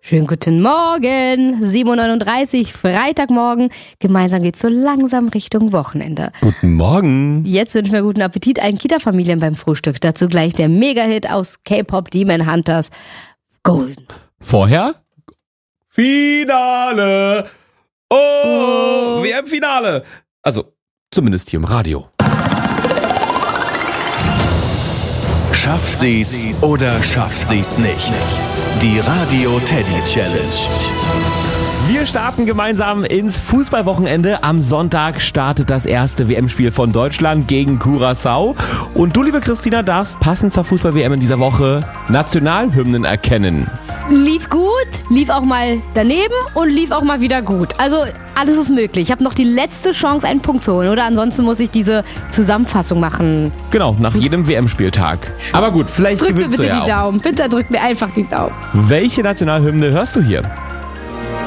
Schönen guten Morgen, 7.39 Uhr, Freitagmorgen. Gemeinsam geht's so langsam Richtung Wochenende. Guten Morgen. Jetzt wünschen wir guten Appetit allen Kita-Familien beim Frühstück. Dazu gleich der Mega-Hit aus K-Pop Demon Hunters, Golden. Vorher? Finale. Oh, WM-Finale. Also, zumindest hier im Radio. Schafft sie's oder schafft sie's nicht? Die Radio Teddy Challenge. Wir starten gemeinsam ins Fußballwochenende. Am Sonntag startet das erste WM-Spiel von Deutschland gegen Curaçao. Und du, liebe Christina, darfst passend zur Fußball-WM in dieser Woche Nationalhymnen erkennen. Lief gut, lief auch mal daneben und lief auch mal wieder gut. Also alles ist möglich. Ich habe noch die letzte Chance, einen Punkt zu holen, oder? Ansonsten muss ich diese Zusammenfassung machen. Genau, nach jedem WM-Spieltag. Aber gut, vielleicht Drück mir gewinnst bitte du ja die auch. Daumen. Bitte drück mir einfach die Daumen. Welche Nationalhymne hörst du hier?